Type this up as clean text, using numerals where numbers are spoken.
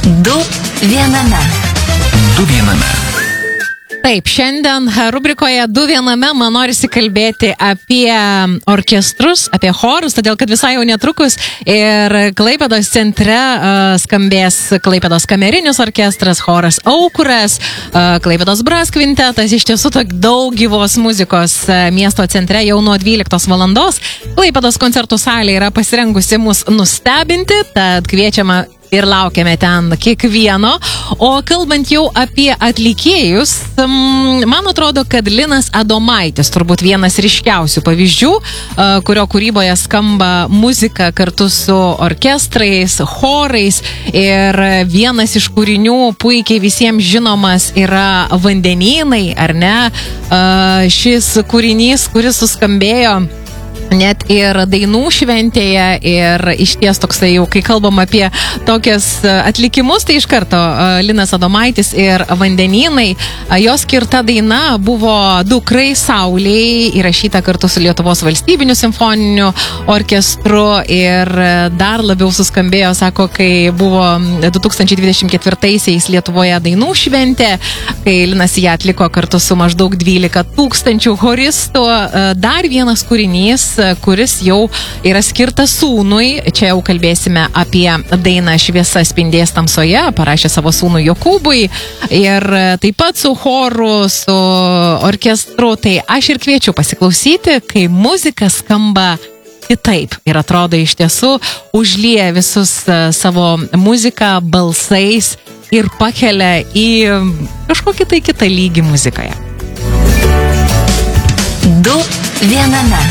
Du viename. Du viename. Taip, šiandien rubrikoje Du viename man norisi kalbėti apie orkestrus, apie chorus, todėl kad visai jau netrukus ir Klaipėdos centre skambės Klaipėdos kamerinis orkestras, choras Aukuras, Klaipėdos Brass kvintetas, iš tiesų daug gyvos muzikos miesto centre jau nuo 12 valandos. Klaipėdos koncertų salė yra pasirengusi mus nustebinti, tad kviečiama ir laukiame ten kiekvieno. O kalbant jau apie atlikėjus, man atrodo, kad Linas Adomaitis turbūt vienas ryškiausių pavyzdžių, kurio kūryboje skamba muzika kartu su orkestrais, chorais, ir vienas iš kūrinių puikiai visiems žinomas yra Vandenynai, ar ne? Šis kūrinys, kuris suskambėjo net ir dainų šventėje, ir iš ties toksai jau, kai kalbam apie tokias atlikimus, tai iš karto Linas Adomaitis ir Vandenynai. Jo skirta daina buvo Dukrai Saulei, įrašyta kartu su Lietuvos valstybiniu simfoniniu orkestru, ir dar labiau suskambėjo, sako, kai buvo 2024-aisiais Lietuvoje dainų šventė, kai Linas ją atliko kartu su maždaug 12 000 choristų. Dar vienas kūrinys, kuris jau yra skirtas sūnui. Čia jau kalbėsime apie dainą Šviesa spindės tamsoje, parašė savo sūnui Jokūbui, ir taip pat su choru, su orkestru. Tai aš ir kviečiu pasiklausyti, kai muzika skamba kitaip ir atrodo iš tiesų užlieja visus savo muziką balsais ir pakelia į kažkokį tai kitą lygį muzikoje. Du viename.